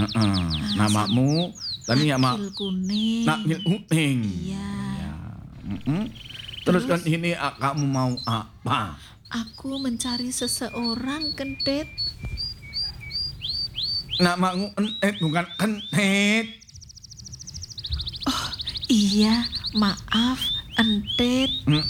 Heeh. Ah, Namamu tadi nama Nakil Kuning. Nakil Kuning. Iya. Ya. Terus kan Terus ini kamu mau apa? aku mencari seseorang, Kentit. Namamu Entet bukan Kentit. Oh, iya, maaf, Entit.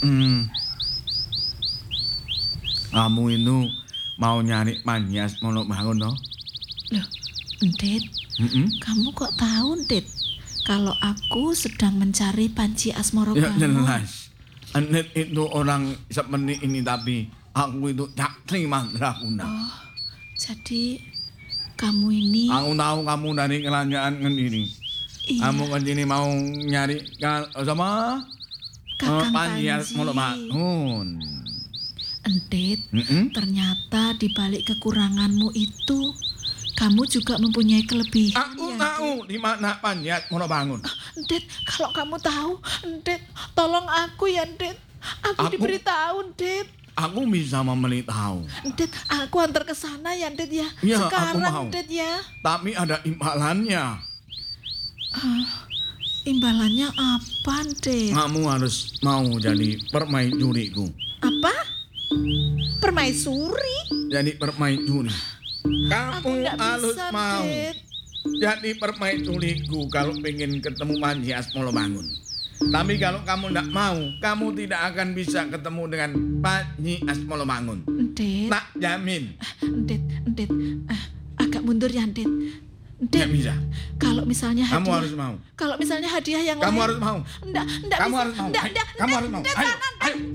Kamu itu mau nyari Panyas Molobangun toh? Loh, Entit, kamu kok tahu, Entit? Kalau aku sedang mencari Panji Asmoro Ya Bangun. jelas. Entet itu orang seperti ini tapi aku itu Cakri Mandraguna. Oh, jadi kamu ini... Aku tahu kamu dari kerajaan ini. Iya, Kamu kan ini mau nyari sama Kakang Panyas Panji. Molobangun. Entit, ternyata di balik kekuranganmu itu, kamu juga mempunyai kelebihan. Aku ya, tahu di mana Panyas Molobangun. Entit, kalau kamu tahu, Entit, tolong aku ya, Entit. Aku diberitahu, Entit. Aku bisa memberitahu. Entit, aku antar ke sana ya, Entit ya. Ya, Sekarang, aku mau. Entit ya. Tapi ada imbalannya. Imbalannya apa, Entit? Kamu harus mau jadi permaisuriku. Apa? Permaisuri? Jadi permaisuri. Aku Kamu nggak harus bisa, mau Entit. jadi permaisuriku kalau pengen ketemu Panyas Molobangun. Tapi kalau kamu tidak mau, kamu tidak akan bisa ketemu dengan Panyas Molobangun. Entit, Tak jamin. Entit, agak mundur ya, Entit. Tidak Entit, bisa. kalau misalnya Kamu hadiah, harus mau. kalau misalnya hadiah yang Kamu lain, harus mau. enggak Kamu bisa, harus mau. enggak, Kamu harus mau. enggak, Ayo.